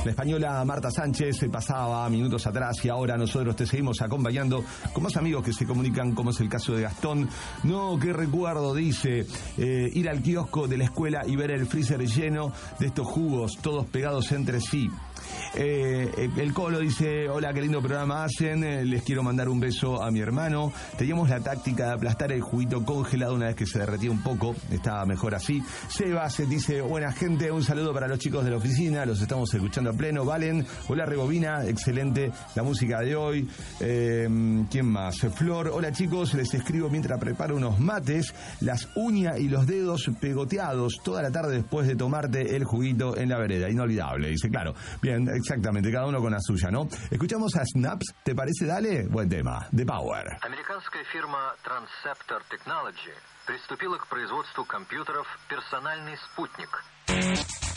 La española Marta Sánchez se pasaba minutos atrás y ahora nosotros te seguimos acompañando con más amigos que se comunican, como es el caso de Gastón. No, qué recuerdo, dice, ir al kiosco de la escuela y ver el freezer lleno de estos jugos, todos pegados entre sí. El Colo dice: hola, qué lindo programa hacen, les quiero mandar un beso a mi hermano. Teníamos la táctica de aplastar el juguito congelado una vez que se derretía un poco, estaba mejor así. Sebas dice: buena gente, un saludo para los chicos de la oficina, los estamos escuchando a pleno. Valen, hola Rebobina, excelente la música de hoy. ¿Quién más? Flor, hola chicos, les escribo mientras preparo unos mates, las uñas y los dedos pegoteados toda la tarde después de tomarte el juguito en la vereda. Inolvidable, dice, claro. Bien, exactamente, cada uno con la suya, ¿no? Escuchamos a Snaps, ¿te parece? Dale, buen tema, The Power. Американская фирма Transceptor Technology приступила к производству компьютеров «Персональный спутник».